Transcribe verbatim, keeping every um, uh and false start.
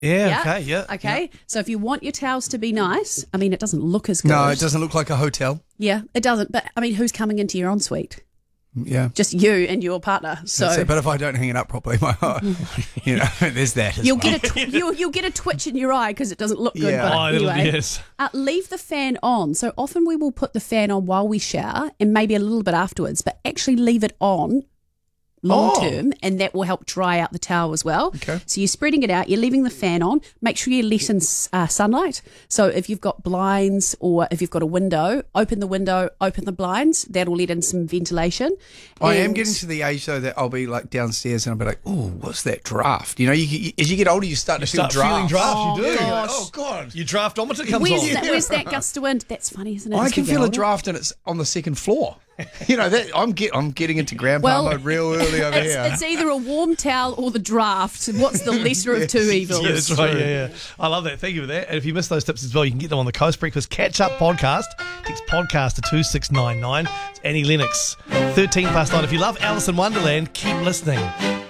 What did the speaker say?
Yeah, okay, yeah. Okay, yeah. so if you want your towels to be nice, I mean, it doesn't look as good. No, it doesn't look like a hotel. Yeah, it doesn't. But, I mean, who's coming into your ensuite? Yeah. Just you and your partner. So, That's it. But if I don't hang it up properly, my you know, there's that as you'll well. get a tw- you'll, you'll get a twitch in your eye because it doesn't look good. Yeah. But Oh, it'll- anyway, yes. uh, leave the fan on. So often we will put the fan on while we shower and maybe a little bit afterwards, but actually leave it on long Oh. term, and that will help dry out the towel as well. Okay. So you're spreading it out, you're leaving the fan on. Make sure you let in uh, sunlight. So if you've got blinds or if you've got a window, open the window, open the blinds. That'll let in some ventilation. I am And- getting to the age though that I'll be like downstairs and I'll be like, "Oh, what's that draft?" You know, you, you, as you get older, you start to Start feel feeling drafts. drafts, you do. Oh, You're like, gosh. oh, God. Your draftometer comes Where's on. that, where's that gust of wind? That's funny, isn't it? I As can we get feel a older. draft and it's on the second floor. You know that I'm get I'm getting into grandpa Well, mode real early over It's, here. it's either a warm towel or the draft. What's the lesser of two evils? Yeah, that's right. Yeah, yeah. I love that. Thank you for that. And if you missed those tips as well, you can get them on the Coast Breakfast Catch Up podcast. Text podcast to two six nine nine. It's Annie Lennox. thirteen past nine. If you love Alice in Wonderland, keep listening.